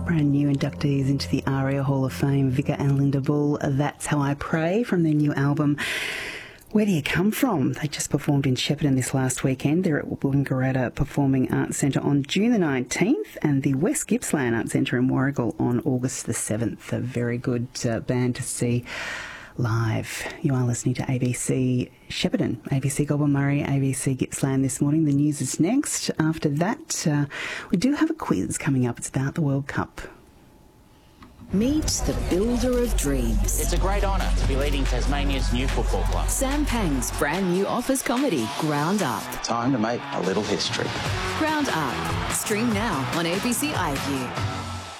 Brand new inductees into the ARIA Hall of Fame, Vicar and Linda Bull. That's How I Pray from their new album, Where Do You Come From? They just performed in Shepparton this last weekend. They're at Woollongaretta Performing Arts Centre on June the 19th and the West Gippsland Arts Centre in Warragul on August the 7th. A very good band to see live. You are listening to ABC Shepparton, ABC Goulburn Murray, ABC Gippsland this morning. The news is next. After that, we do have a quiz coming up. It's about the World Cup. Meet the builder of dreams. It's a great honour to be leading Tasmania's new football club. Sam Pang's brand new office comedy, Ground Up. Time to make a little history. Ground Up. Stream now on ABC iView.